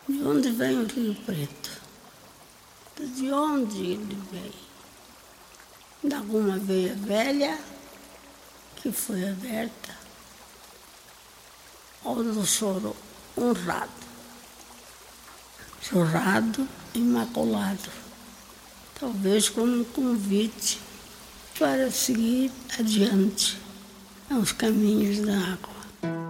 De onde vem o Rio Preto? De onde ele vem? De alguma veia velha que foi aberta ou do choro honrado, chorado, imaculado, talvez como um convite para seguir adiante aos caminhos da água.